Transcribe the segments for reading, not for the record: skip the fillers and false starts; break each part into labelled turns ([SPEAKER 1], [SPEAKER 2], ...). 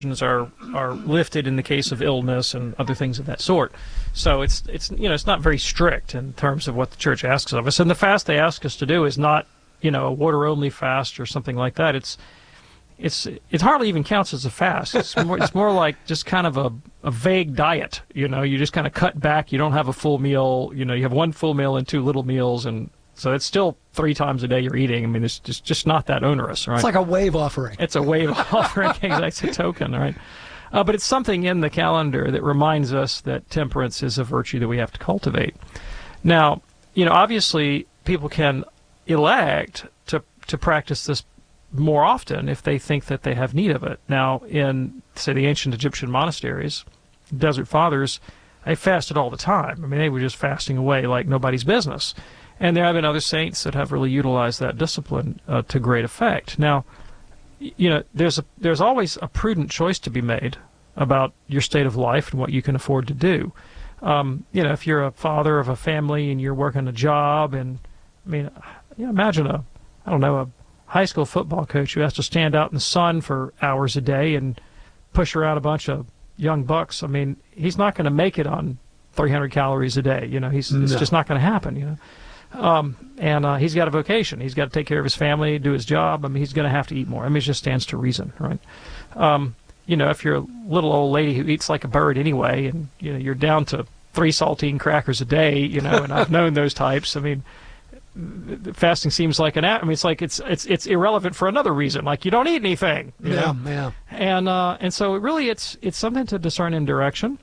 [SPEAKER 1] are lifted in the case of illness and other things of that sort. So it's not very strict in terms of what the church asks of us. And the fast they ask us to do is not a water only fast or something like that. It hardly even counts as a fast. It's more like just kind of a vague diet. You just kind of cut back. You don't have a full meal. You have one full meal and two little meals, and so it's still 3 times a day you're eating. I mean, it's just not that onerous, right?
[SPEAKER 2] It's like a wave offering.
[SPEAKER 1] It's a wave offering. It's a token, right? But it's something in the calendar that reminds us that temperance is a virtue that we have to cultivate. Now, obviously, people can elect to practice this more often if they think that they have need of it. Now, in, say, the ancient Egyptian monasteries, Desert Fathers, they fasted all the time. I mean, they were just fasting away like nobody's business. And there have been other saints that have really utilized that discipline to great effect. Now, there's always a prudent choice to be made about your state of life and what you can afford to do. If you're a father of a family and you're working a job, and imagine a high school football coach who has to stand out in the sun for hours a day and push around a bunch of young bucks. I mean, he's not going to make it on 300 calories a day. It's just not going to happen. And he's got a vocation. He's got to take care of his family, do his job. I mean, he's going to have to eat more. I mean, it just stands to reason, right? If you're a little old lady who eats like a bird anyway, and you're down to 3 saltine crackers a day, and I've known those types. I mean, fasting seems like it's irrelevant for another reason. Like, you don't eat anything.
[SPEAKER 2] Yeah.
[SPEAKER 1] And so it's something to discern in direction.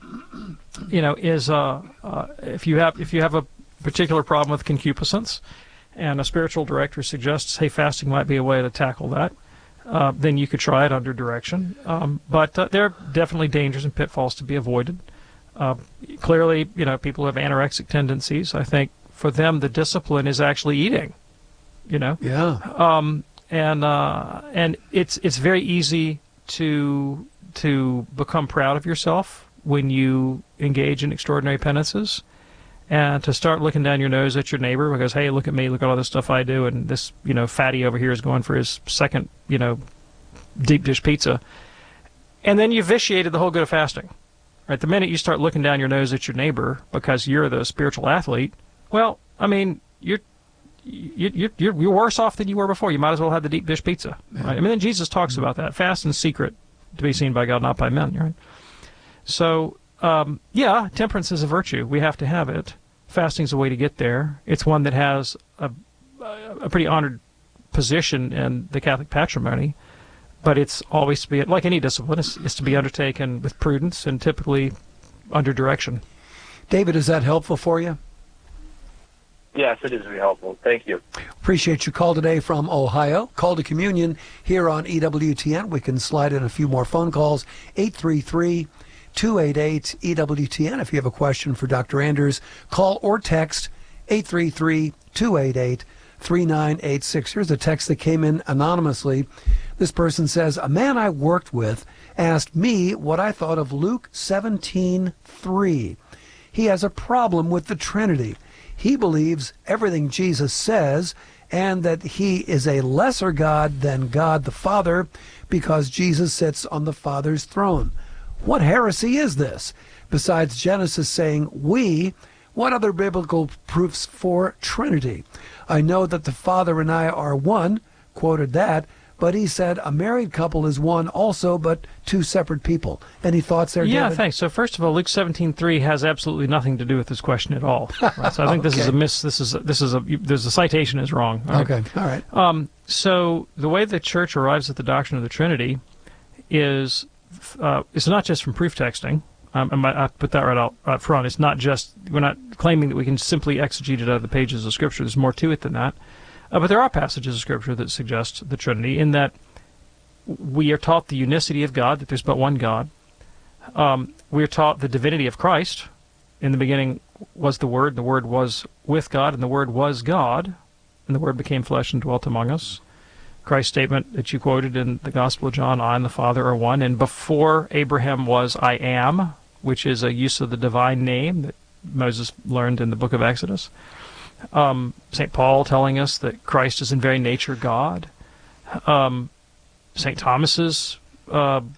[SPEAKER 1] If you have a particular problem with concupiscence, and a spiritual director suggests, hey, fasting might be a way to tackle that, then you could try it under direction. But there are definitely dangers and pitfalls to be avoided. Clearly, people who have anorexic tendencies, I think for them the discipline is actually eating.
[SPEAKER 2] Yeah.
[SPEAKER 1] And it's very easy to become proud of yourself when you engage in extraordinary penances, and to start looking down your nose at your neighbor because, hey, look at me, look at all this stuff I do, and this, fatty over here is going for his second, deep dish pizza. And then you vitiated the whole good of fasting. Right? The minute you start looking down your nose at your neighbor because you're the spiritual athlete, well, I mean, you're worse off than you were before. You might as well have the deep dish pizza. Right? I mean, then Jesus talks about that. Fast in secret to be seen by God, not by men. Right? So, temperance is a virtue. We have to have it. Fasting is a way to get there. It's one that has a pretty honored position in the Catholic patrimony, but it's always to be, like any discipline, is to be undertaken with prudence and typically under direction.
[SPEAKER 2] David, is that helpful for you?
[SPEAKER 3] Yes, it is very helpful. Thank you.
[SPEAKER 2] Appreciate your call today from Ohio. Call to communion here on EWTN. We can slide in a few more phone calls. 833-288-EWTN. If you have a question for Dr. Anders, call or text 833-288-3986. Here's a text that came in anonymously. This person says, a man I worked with asked me what I thought of Luke 17:3. He has a problem with the Trinity. He believes everything Jesus says and that he is a lesser God than God the Father because Jesus sits on the Father's throne. What heresy is this? Besides Genesis saying we, what other biblical proofs for Trinity? I know that the Father and I are one, quoted that, but he said a married couple is one also, but 2 separate people. Any thoughts there, David?
[SPEAKER 1] Yeah, thanks. So first of all, Luke 17:3 has absolutely nothing to do with this question at all. Right? So I think this is a miss. There's a citation is wrong. All right?
[SPEAKER 2] Okay, all right.
[SPEAKER 1] So the way the Church arrives at the doctrine of the Trinity is it's not just from proof texting. I put that right out front. It's not just, we're not claiming that we can simply exegete it out of the pages of Scripture. There's more to it than that. But there are passages of Scripture that suggest the Trinity, in that we are taught the unicity of God, that there's but one God. We are taught the divinity of Christ. In the beginning was the Word, and the Word was with God, and the Word was God, and the Word became flesh and dwelt among us. Christ's statement that you quoted in the Gospel of John, I and the Father are one, and before Abraham was I am, which is a use of the divine name that Moses learned in the book of Exodus. St. Paul telling us that Christ is in very nature God. St. Thomas's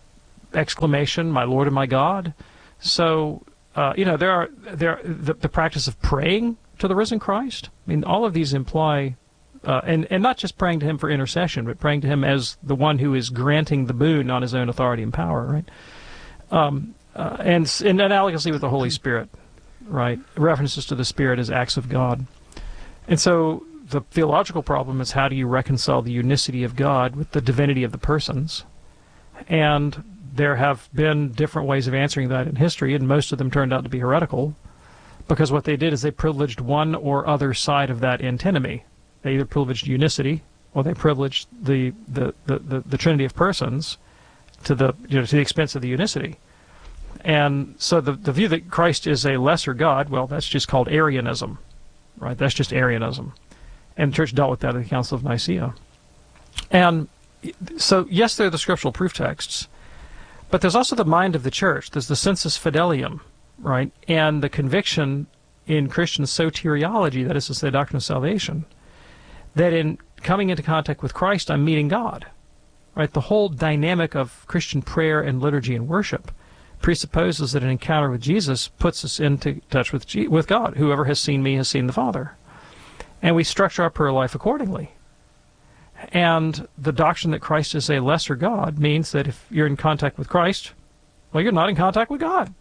[SPEAKER 1] exclamation, "My Lord and my God." So, the practice of praying to the risen Christ. I mean, all of these imply, and not just praying to him for intercession, but praying to him as the one who is granting the boon on his own authority and power, right? And analogously with the Holy Spirit, right? References to the Spirit as acts of God. And so the theological problem is, how do you reconcile the unicity of God with the divinity of the persons? And there have been different ways of answering that in history, and most of them turned out to be heretical, because what they did is they privileged one or other side of that antinomy. They either privileged unicity, or they privileged the Trinity of persons to the expense of the unicity. And so the view that Christ is a lesser God, well, that's just called Arianism, right? That's just Arianism. And the church dealt with that at the Council of Nicaea. And so, yes, there are the scriptural proof texts, but there's also the mind of the church. There's the sensus fidelium, right? And the conviction in Christian soteriology, that is to say, the doctrine of salvation, that in coming into contact with Christ, I'm meeting God, right? The whole dynamic of Christian prayer and liturgy and worship presupposes that an encounter with Jesus puts us into touch with God. Whoever has seen me has seen the Father. And we structure our prayer life accordingly. And the doctrine that Christ is a lesser God means that if you're in contact with Christ, well, you're not in contact with God.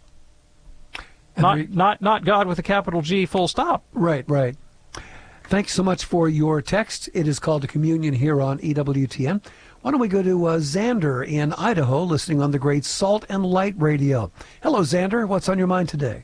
[SPEAKER 1] Not God with a capital G, full stop.
[SPEAKER 2] Right. Thanks so much for your text. It is called a communion here on EWTN. Why don't we go to Xander in Idaho, listening on the great Salt and Light Radio. Hello, Xander. What's on your mind today?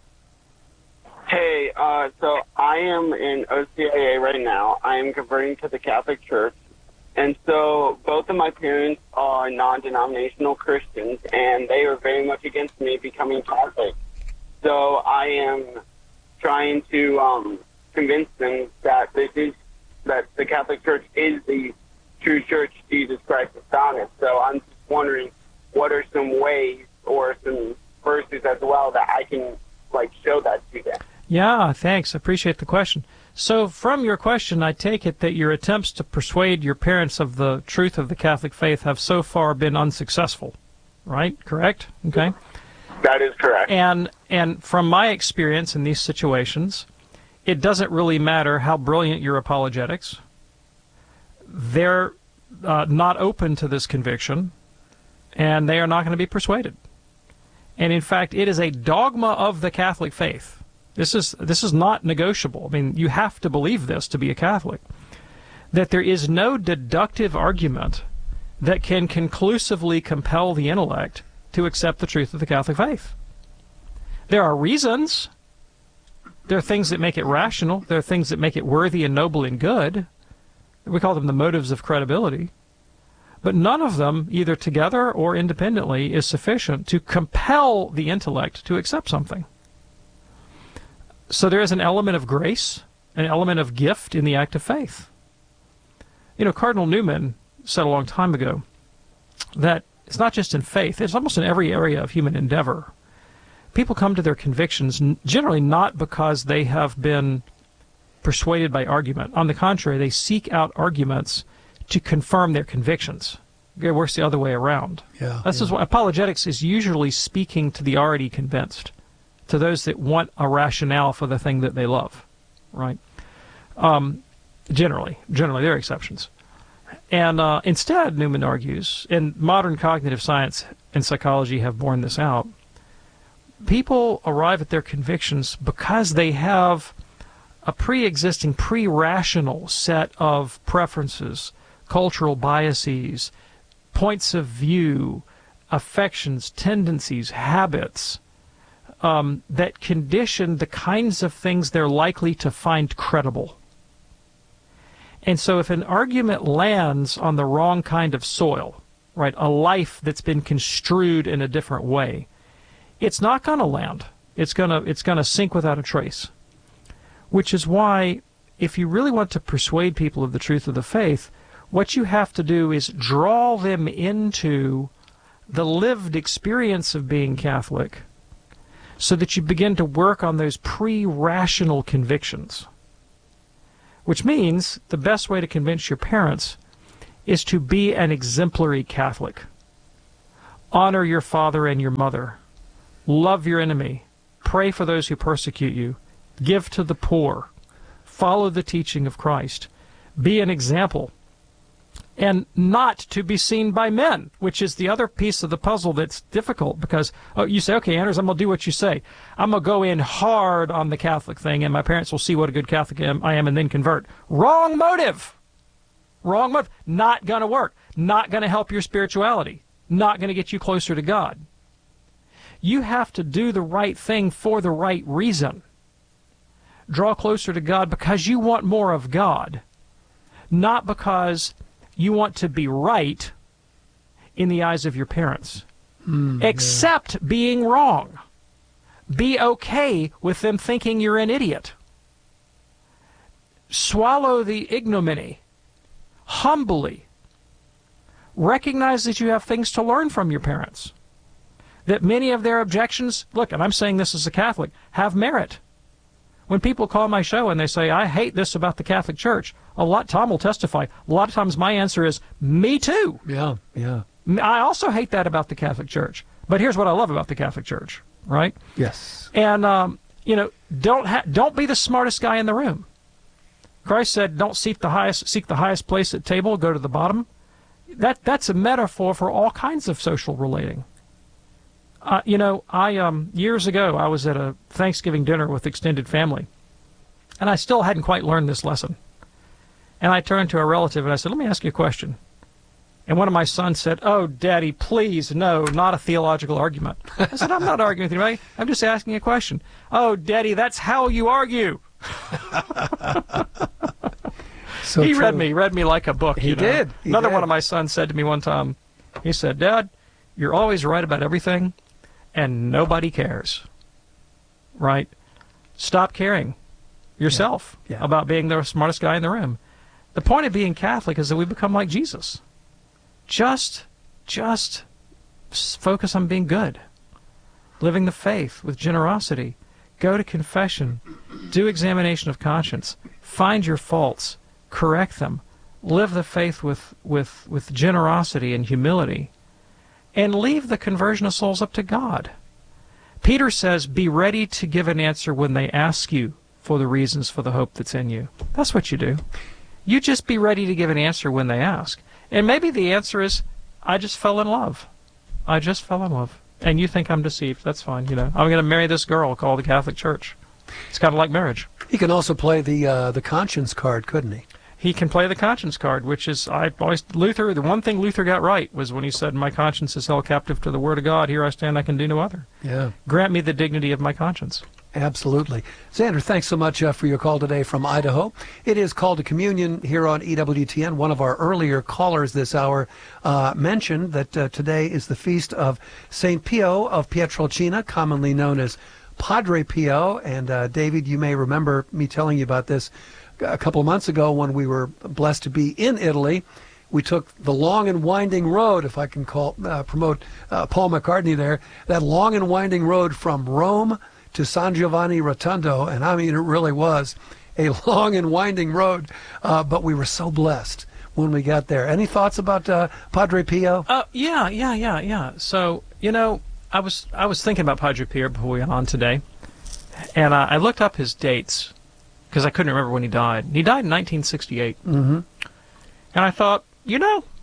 [SPEAKER 4] Hey, so I am in OCIA right now. I am converting to the Catholic Church. And so both of my parents are non-denominational Christians, and they are very much against me becoming Catholic. So I am trying to convince them that that the Catholic Church is the true church Jesus Christ has founded. So I'm just wondering, what are some ways or some verses as well that I can show that to them?
[SPEAKER 1] Yeah, thanks. I appreciate the question. So from your question, I take it that your attempts to persuade your parents of the truth of the Catholic faith have so far been unsuccessful, right? Correct? Okay.
[SPEAKER 4] That is correct.
[SPEAKER 1] And from my experience in these situations, it doesn't really matter how brilliant your apologetics. They're not open to this conviction, and they are not going to be persuaded. And in fact, it is a dogma of the Catholic faith. This is not negotiable. I mean, you have to believe this to be a Catholic, that there is no deductive argument that can conclusively compel the intellect to accept the truth of the Catholic faith. There are reasons. There are things that make it rational. There are things that make it worthy and noble and good. We call them the motives of credibility. But none of them, either together or independently, is sufficient to compel the intellect to accept something. So there is an element of grace, an element of gift in the act of faith. Cardinal Newman said a long time ago that it's not just in faith, it's almost in every area of human endeavor. People come to their convictions generally not because they have been persuaded by argument. On the contrary, they seek out arguments to confirm their convictions. It works the other way around. This is why apologetics is usually speaking to the already convinced, to those that want a rationale for the thing that they love, right? Generally, there are exceptions. And instead, Newman argues, and modern cognitive science and psychology have borne this out, people arrive at their convictions because they have a pre-existing, pre-rational set of preferences, cultural biases, points of view, affections, tendencies, habits, that condition the kinds of things they're likely to find credible. And so if an argument lands on the wrong kind of soil, right, a life that's been construed in a different way, it's not going to land. It's going to sink without a trace. Which is why, if you really want to persuade people of the truth of the faith, what you have to do is draw them into the lived experience of being Catholic, so that you begin to work on those pre-rational convictions. Which means the best way to convince your parents is to be an exemplary Catholic. Honor your father and your mother. Love your enemy. Pray for those who persecute you. Give to the poor. Follow the teaching of Christ. Be an example. And not to be seen by men, which is the other piece of the puzzle that's difficult, because you say, okay, Anders, I'm going to do what you say. I'm going to go in hard on the Catholic thing, and my parents will see what a good Catholic I am and then convert. Wrong motive. Wrong motive. Not going to work. Not going to help your spirituality. Not going to get you closer to God. You have to do the right thing for the right reason. Draw closer to God because you want more of God, not because you want to be right in the eyes of your parents. Accept being wrong. Be okay with them thinking you're an idiot. Swallow the ignominy. Humbly. Recognize that you have things to learn from your parents. That many of their objections, look, and I'm saying this as a Catholic, have merit. When people call my show and they say, I hate this about the Catholic Church, Tom will testify, a lot of times my answer is, me too.
[SPEAKER 2] Yeah.
[SPEAKER 1] I also hate that about the Catholic Church. But here's what I love about the Catholic Church, right?
[SPEAKER 2] Yes.
[SPEAKER 1] And, don't be the smartest guy in the room. Christ said, don't seek the highest place at table, go to the bottom. That's a metaphor for all kinds of social relating. Years ago, I was at a Thanksgiving dinner with extended family, and I still hadn't quite learned this lesson. And I turned to a relative and I said, let me ask you a question. And one of my sons said, oh, Daddy, please, no, not a theological argument. I said, I'm not arguing with anybody. I'm just asking a question. Oh, Daddy, that's how you argue.
[SPEAKER 2] So
[SPEAKER 1] he
[SPEAKER 2] true.
[SPEAKER 1] read me like a book.
[SPEAKER 2] He did.
[SPEAKER 1] Another one of my sons said to me one time, he said, Dad, you're always right about everything, and nobody cares. Right? Stop caring yourself about being the smartest guy in the room. The point of being Catholic is that we become like Jesus. Just focus on being good. Living the faith with generosity. Go to confession. Do examination of conscience. Find your faults. Correct them. Live the faith with generosity and humility. And leave the conversion of souls up to God. Peter says, be ready to give an answer when they ask you for the reasons for the hope that's in you. That's what you do. You just be ready to give an answer when they ask. And maybe the answer is, I just fell in love. I just fell in love. And you think I'm deceived. That's fine. I'm going to marry this girl called the Catholic Church. It's kind of like marriage.
[SPEAKER 2] He can also play the conscience card, couldn't he?
[SPEAKER 1] He can play the conscience card, which is, the one thing Luther got right was when he said, my conscience is held captive to the Word of God. Here I stand, I can do no other.
[SPEAKER 2] Yeah.
[SPEAKER 1] Grant me the dignity of my conscience.
[SPEAKER 2] Absolutely. Xander, thanks so much for your call today from Idaho. It is Call to Communion here on EWTN. One of our earlier callers this hour mentioned that today is the feast of St. Pio of Pietrelcina, commonly known as Padre Pio. And David, you may remember me telling you about this a couple of months ago when we were blessed to be in Italy. We took the long and winding road, if I can promote Paul McCartney there, that long and winding road from Rome to San Giovanni Rotondo, and I mean it really was a long and winding road, but we were so blessed when we got there. Any thoughts about Padre Pio?
[SPEAKER 1] Yeah. So, I was thinking about Padre Pio before we went on today, and I looked up his dates because I couldn't remember when he died. He died in 1968.
[SPEAKER 2] Mm-hmm.
[SPEAKER 1] And I thought, he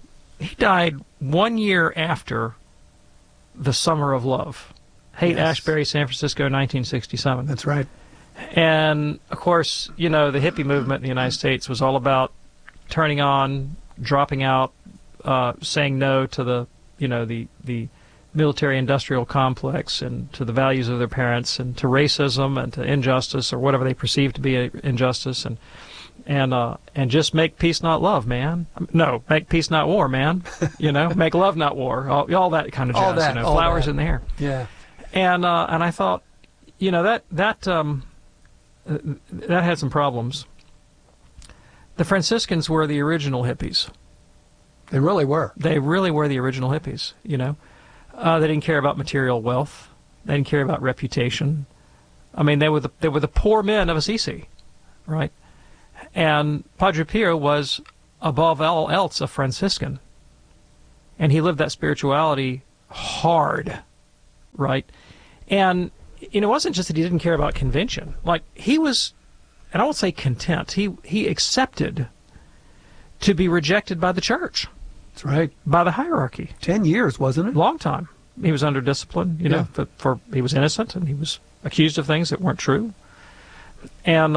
[SPEAKER 1] died 1 year after the Summer of Love. Haight-Ashbury, San Francisco, 1967.
[SPEAKER 2] That's right.
[SPEAKER 1] And, of course, the hippie movement in the United States was all about turning on, dropping out, saying no to the military-industrial complex and to the values of their parents and to racism and to injustice or whatever they perceive to be injustice and just make peace, not love, man. No, make peace, not war, man. Make love, not war. All that kind of jazz. Flowers in the hair.
[SPEAKER 2] Yeah.
[SPEAKER 1] And I thought, that had some problems. The Franciscans were the original hippies.
[SPEAKER 2] They really were.
[SPEAKER 1] They really were the original hippies. They didn't care about material wealth. They didn't care about reputation. I mean, they were the poor men of Assisi, right? And Padre Pio was, above all else, a Franciscan, and he lived that spirituality hard, right? And it wasn't just that he didn't care about convention. Like, he was, and I won't say content, he accepted to be rejected by the church.
[SPEAKER 2] That's right.
[SPEAKER 1] By the hierarchy.
[SPEAKER 2] 10 years, wasn't it?
[SPEAKER 1] Long time. He was under discipline, for he was innocent, and he was accused of things that weren't true. And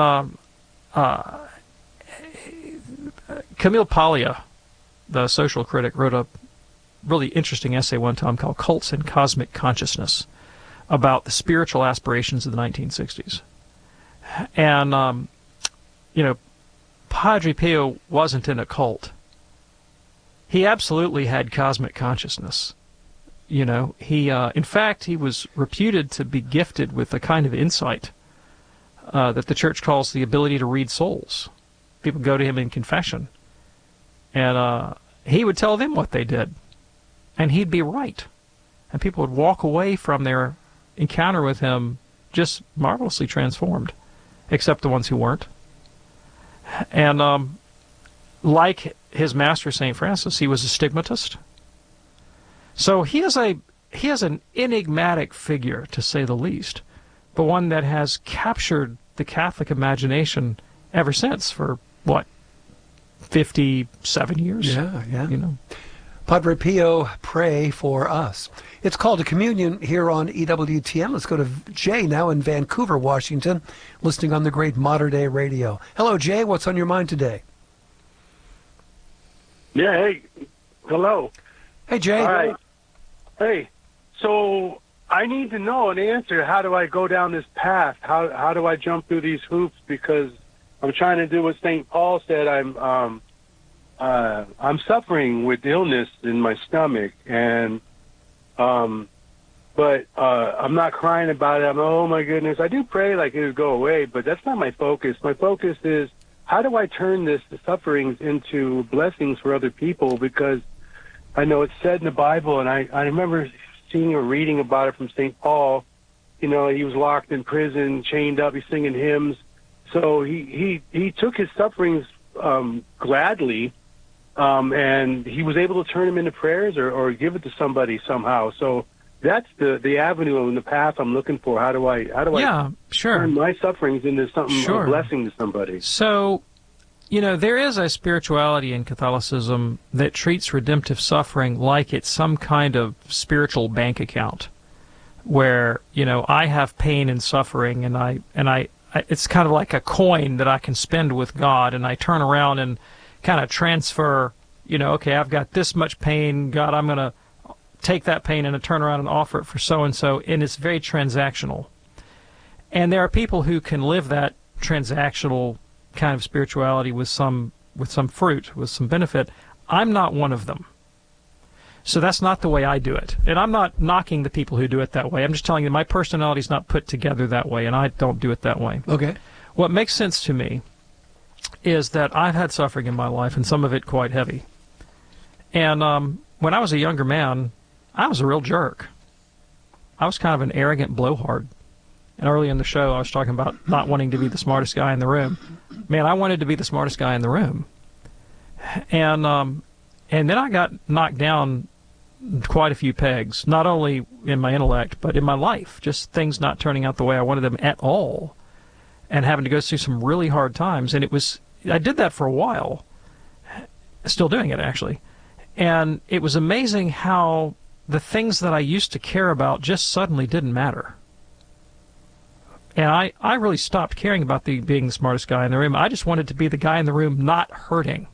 [SPEAKER 1] Camille Paglia, the social critic, wrote a really interesting essay one time called Cults and Cosmic Consciousness about the spiritual aspirations of the 1960s. And, Padre Pio wasn't in a cult. He absolutely had cosmic consciousness. In fact, he was reputed to be gifted with a kind of insight that the church calls the ability to read souls. People go to him in confession, and he would tell them what they did, and he'd be right. And people would walk away from their encounter with him just marvelously transformed, except the ones who weren't. And like his master, St. Francis, he was a stigmatist. So he is an enigmatic figure, to say the least, but one that has captured the Catholic imagination ever since for, 57 years?
[SPEAKER 2] Yeah. Padre Pio, pray for us. It's called a communion here on EWTN. Let's go to Jay now in Vancouver, Washington, listening on the great Modern Day Radio. Hello, Jay. What's on your mind today?
[SPEAKER 5] Yeah, hey. Hello.
[SPEAKER 2] Hey, Jay.
[SPEAKER 5] All right. Hey, so I need to know an answer. How do I go down this path? How do I jump through these hoops? Because I'm trying to do what St. Paul said. I'm suffering with illness in my stomach, and but I'm not crying about it. Oh my goodness, I do pray like it would go away, but that's not my focus. My focus is, how do I turn the sufferings into blessings for other people? Because I know it's said in the Bible, and I remember seeing or reading about it from St. Paul. He was locked in prison, chained up, he's singing hymns. So he took his sufferings gladly, and he was able to turn them into prayers or give it to somebody somehow. So that's the avenue and the path I'm looking for. How do I turn my sufferings into something, a blessing to somebody?
[SPEAKER 1] So, there is a spirituality in Catholicism that treats redemptive suffering like it's some kind of spiritual bank account, where I have pain and suffering, and I it's kind of like a coin that I can spend with God, and I turn around and kind of transfer. Okay, I've got this much pain, God, I'm going to take that pain and turn around and offer it for so and so, and it's very transactional. And there are people who can live that transactional kind of spirituality with some fruit, with some benefit. I'm not one of them. So that's not the way I do it. And I'm not knocking the people who do it that way. I'm just telling you my personality is not put together that way, and I don't do it that way.
[SPEAKER 2] Okay.
[SPEAKER 1] What makes sense to me is that I've had suffering in my life, and some of it quite heavy. And when I was a younger man, I was a real jerk. I was kind of an arrogant blowhard. And early in the show, I was talking about not wanting to be the smartest guy in the room. Man, I wanted to be the smartest guy in the room. And then I got knocked down quite a few pegs, not only in my intellect, but in my life. Just things not turning out the way I wanted them at all, and having to go through some really hard times. And I did that for a while, still doing it, actually. And it was amazing how the things that I used to care about just suddenly didn't matter. And I really stopped caring about being the smartest guy in the room. I just wanted to be the guy in the room not hurting.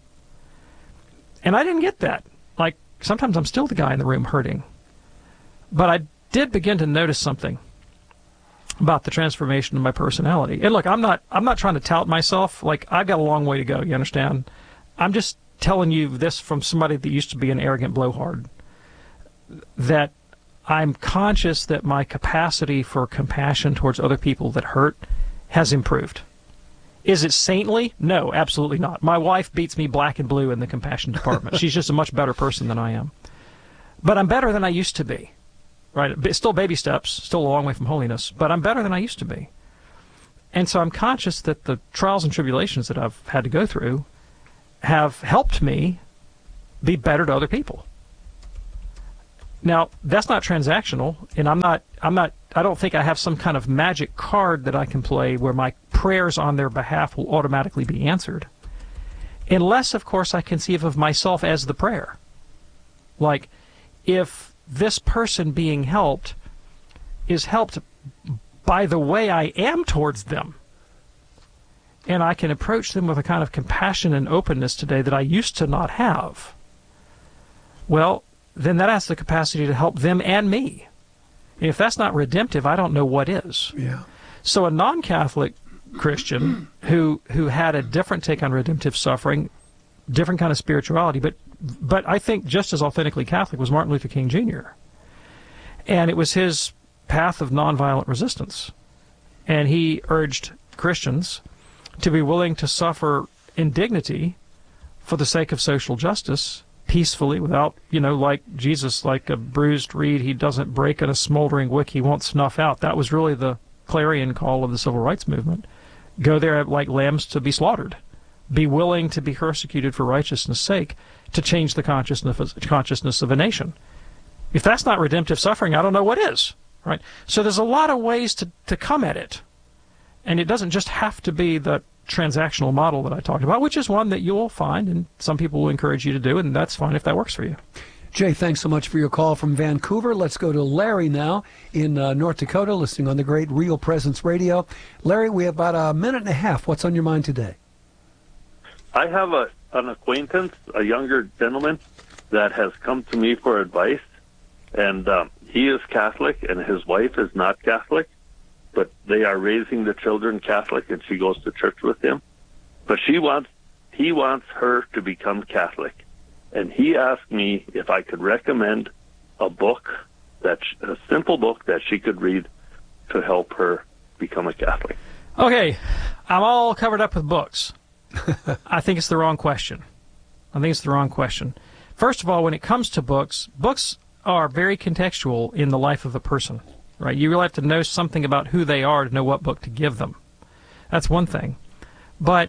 [SPEAKER 1] And I didn't get that. Like, sometimes I'm still the guy in the room hurting. But I did begin to notice something about the transformation of my personality. And look, I'm not trying to tout myself. Like, I've got a long way to go, you understand? I'm just telling you this from somebody that used to be an arrogant blowhard. That I'm conscious that my capacity for compassion towards other people that hurt has improved. Is it saintly? No, absolutely not. My wife beats me black and blue in the compassion department. She's just a much better person than I am. But I'm better than I used to be. Right? Still baby steps, still a long way from holiness, but I'm better than I used to be. And so I'm conscious that the trials and tribulations that I've had to go through have helped me be better to other people. Now, that's not transactional, and I don't think I have some kind of magic card that I can play where my prayers on their behalf will automatically be answered. Unless, of course, I conceive of myself as the prayer. Like, if this person being helped is helped by the way I am towards them, and I can approach them with a kind of compassion and openness today that I used to not have, well, then that has the capacity to help them and me. And if that's not redemptive, I don't know what is.
[SPEAKER 2] Yeah.
[SPEAKER 1] So a non-Catholic Christian who had a different take on redemptive suffering, different kind of spirituality, but I think just as authentically Catholic was Martin Luther King Jr. And it was his path of nonviolent resistance. And he urged Christians to be willing to suffer indignity for the sake of social justice, peacefully, without, like Jesus, like a bruised reed, he doesn't break, and a smoldering wick he won't snuff out. That was really the clarion call of the civil rights movement. Go there like lambs to be slaughtered. Be willing to be persecuted for righteousness' sake to change the consciousness of a nation. If that's not redemptive suffering, I don't know what is. Right? So there's a lot of ways to come at it. And it doesn't just have to be the transactional model that I talked about, which is one that you'll find and some people will encourage you to do, and that's fine if that works for you.
[SPEAKER 2] Jay, thanks so much for your call from Vancouver. Let's go to Larry now in North Dakota, listening on the great Real Presence Radio. Larry, we have about a minute and a half. What's on your mind today?
[SPEAKER 6] I have an acquaintance, a younger gentleman, that has come to me for advice, and he is Catholic and his wife is not Catholic, but they are raising the children Catholic, and she goes to church with him. But he wants her to become Catholic, and he asked me if I could recommend a simple book that she could read to help her become a Catholic.
[SPEAKER 1] Okay, I'm all covered up with books. I think it's the wrong question. First of all, when it comes to books are very contextual in the life of a person, right? You really have to know something about who they are to know what book to give them. That's one thing. But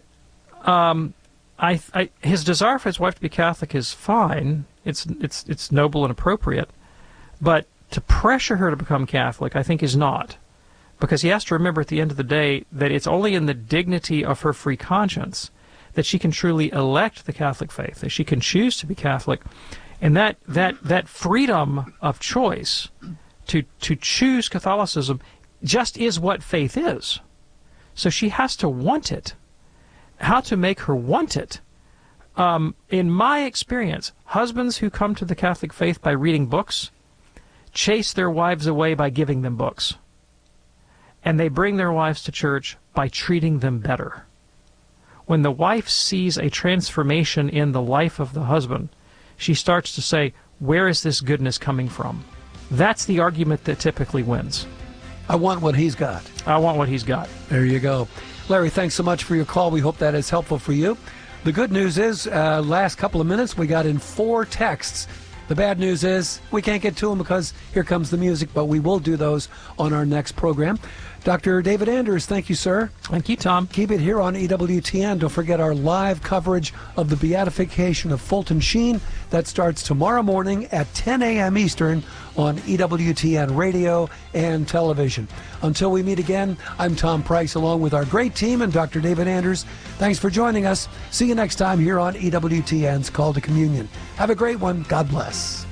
[SPEAKER 1] his desire for his wife to be Catholic is fine. It's noble and appropriate. But to pressure her to become Catholic, I think, is not. Because he has to remember at the end of the day that it's only in the dignity of her free conscience that she can truly elect the Catholic faith, that she can choose to be Catholic. And that freedom of choice to choose Catholicism just is what faith is. So she has to want it. How to make her want it? In my experience, husbands who come to the Catholic faith by reading books chase their wives away by giving them books. And they bring their wives to church by treating them better. When the wife sees a transformation in the life of the husband, she starts to say, where is this goodness coming from? That's the argument that typically wins.
[SPEAKER 2] I want what he's got.
[SPEAKER 1] I want what he's got.
[SPEAKER 2] There you go. Larry, thanks so much for your call. We hope that is helpful for you. The good news is, last couple of minutes, we got in 4 texts. The bad news is we can't get to them because here comes the music, but we will do those on our next program. Dr. David Anders, thank you, sir.
[SPEAKER 1] Thank you, Tom.
[SPEAKER 2] Keep it here on EWTN. Don't forget our live coverage of the beatification of Fulton Sheen. That starts tomorrow morning at 10 a.m. Eastern on EWTN radio and television. Until we meet again, I'm Tom Price along with our great team and Dr. David Anders. Thanks for joining us. See you next time here on EWTN's Call to Communion. Have a great one. God bless.